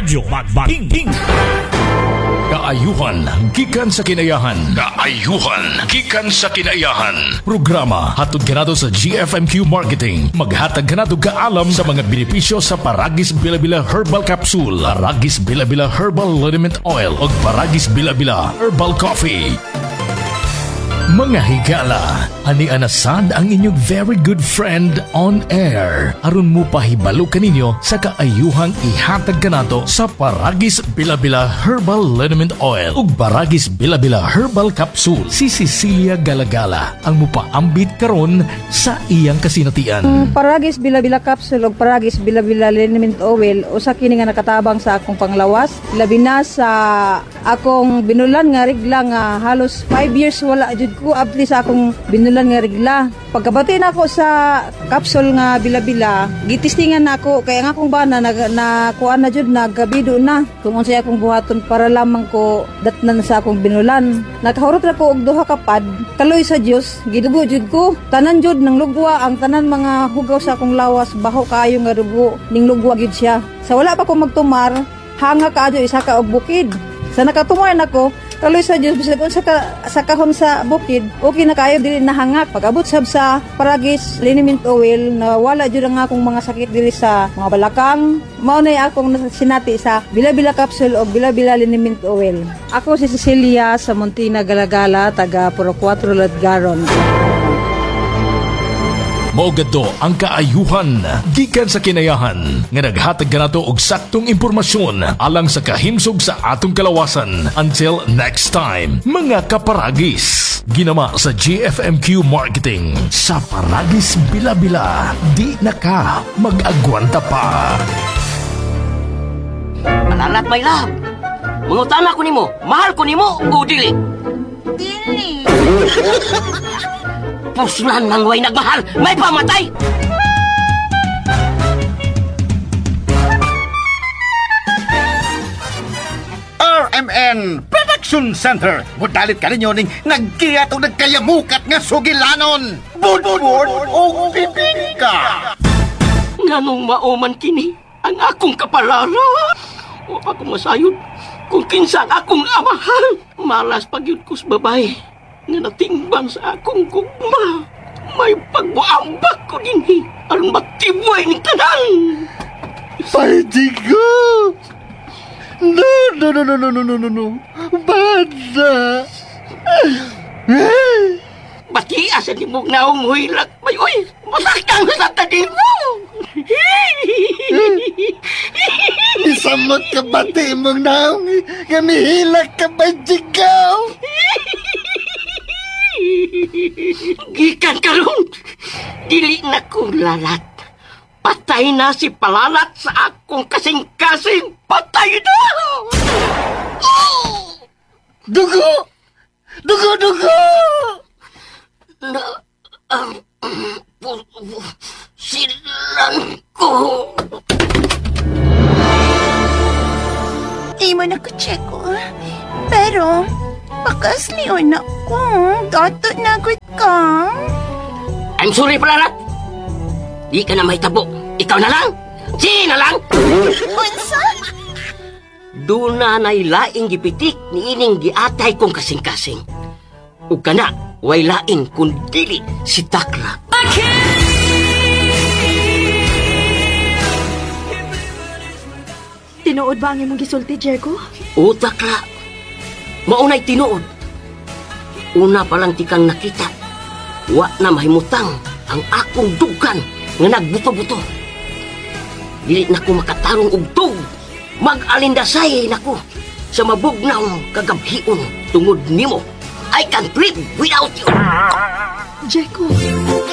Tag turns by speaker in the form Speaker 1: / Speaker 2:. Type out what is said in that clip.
Speaker 1: Radyo Magbating.
Speaker 2: Kaayuhan gikan sa kinayahan. Kaayuhan gikan sa kinayahan. Programa hatod ganado sa GFMQ Marketing. Maghatag ganado kaalam sa mga benepisyo sa Paragis Bila-Bila Herbal Capsule, Paragis Bila-Bila Herbal Liniment Oil ug Paragis Bila-Bila Herbal Coffee. Mga higala, ani anasad ang inyong very good friend on air. Aron mo pahibalo kaninyo sa kaayuhang ihatag kanato sa Paragis Bila-Bila Herbal Liniment Oil ug Paragis Bila-Bila Herbal Capsule. Si Cecilia Galagala ang mupaambit karon sa iyang kasinatian.
Speaker 3: Paragis Bila-Bila Capsule ug Paragis Bila-Bila Liniment Oil usa kini nga nakatabang sa akong panglawas, labi na sa akong binulan nga regla nga halos 5 years wala jud ko abli sa akong binulan nga regla. Pagkabati na ako sa capsule nga Bila-Bila, gitistingan na ako kaya nga akong bana na kuan na jud nagabido na kung unsay akong buhaton para lamang ko datnan sa akong binulan. Nakahurot na ko og duha ka pad, kaloy sa Dios, gidugo jud ko. Tanan jud nang lugwa ang tanan mga hugaw sa akong lawas, baho kaayo nga dugo ning lugwa gid siya. Sa wala pa ko magtumar, hanga kaadyo isa ka og bukid. Sa nakatumar nako, kaloy sa Diyos, bisag sa kahon sa bukid, okay na kayo dili nahangak. Pag-abot sab sa Paragis Liniment Oil, na wala jud ang akong mga sakit dili sa mga balakang. Mao na akong sinati sa Bila-Bila Capsule o Bila-Bila Liniment Oil. Ako si Cecilia sa Montina Galagala, taga Puro 4 Ladgaron.
Speaker 2: Maugadto ang kaayuhan gikan sa kinayahan nga naghatag kanato og saktong impormasyon alang sa kahimsog sa atong kalawasan. Until next time, mga kaparagis, ginama sa GFMQ Marketing. Sa Paragis Bila-Bila, di na ka mag-agwanta pa.
Speaker 4: Malalat, my love. Mangutana ko nimo, mahal ko nimo o dili?
Speaker 5: Dili.
Speaker 4: Puslan ng way nagmahal, may pamatay!
Speaker 6: RMN Production Center. Budalit ka ninyo ning nagkiyat o nagkayamukat nga sugilanon. Budbud o pipingka.
Speaker 4: Nganong mauman kini ang akong kapalaran. O ako masayod kung kinsa ang akong amahan. Malas pagyud ko sa babae nga natingban sa akong gugma. May pagbuambak ko dinhi aron matibay ni tanan.
Speaker 6: Pwede ko. No. Bada.
Speaker 4: Batias ang imong naong huilak. May oy, masakang sa tadim mo.
Speaker 6: Isamot ka bati mong naong gamihilak ka ba jigaw?
Speaker 4: Gikan karon, dili na ko lalat. Patay na si Palalat sa akong kasing-kasing. Patay na!
Speaker 6: Dugo!
Speaker 4: Na, silan ko.
Speaker 5: Imo na ko check ko. Pero, bakas liyon ako. Gato na good ka.
Speaker 4: I'm sorry, Palalat. Di ka na may tabo. Ikaw na lang. Sino lang?
Speaker 5: Unsa?
Speaker 4: Doon na nailaing gipitik ni ining giatay kong kasing-kasing. Ug kana, way lain kung dili si Takla.
Speaker 7: Tinuod ba ang imong gisulti, Jericho?
Speaker 4: O Takla, maunay tinuod. Una pa lang tikang nakita, wa na mahimutang ang akong dugan nga nagbuto-buto. Dili na ko makatarong og tug. Mag-alindasay na ko sa mabugnaw kagabhion tungod nimo. I can't live without you.
Speaker 7: Jericho!